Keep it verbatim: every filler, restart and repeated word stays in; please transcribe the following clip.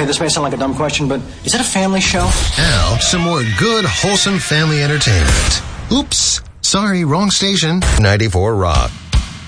Okay, this may sound like a dumb question, but is it a family show? Now, some more good, wholesome family entertainment. Oops, sorry, wrong station. ninety-four Rock.